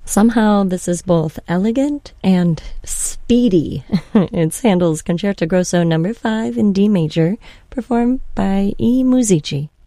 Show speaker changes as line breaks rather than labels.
Somehow this is both elegant and speedy. It's Handel's Concerto Grosso No. 5 in D major, performed by E. Musici.